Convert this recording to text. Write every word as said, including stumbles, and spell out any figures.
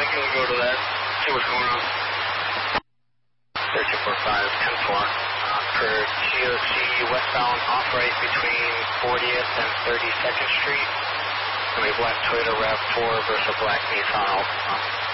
can go to that, see what's going on. thirteen four five, ten four. Uh, per G O C westbound off right between fortieth and thirty-second Street. And we have black Toyota RAV four versus a black Nissan Altima.